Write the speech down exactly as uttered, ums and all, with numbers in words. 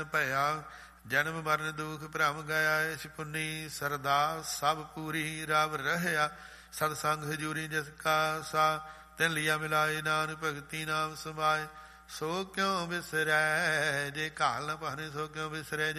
ਭਇਆ ਜਨਮ ਮਰਨ ਦੁਖ ਭ੍ਰਮ ਗਿਆ ਇਸ ਪੁੰਨੀ ਸਰਦਾ ਸਭ ਪੂਰੀ ਰਵ ਰਹਿਆ ਸਤਸੰਗ ਹਜੂਰੀ ਜਿਸ ਕਾ ਸਾ ਤਿਨ ਲਿਆ ਮਿਲਾਏ ਨਾਨਕ ਭਗਤੀ ਨਾਮ ਸਮਾਏ ਸੋ ਕਿਉ ਬਿਸਰੈ ਜੇ ਘਾਲ ਨ ਪਾਣੇ ਸੋ ਕਿਉ ਬਿਸਰੈ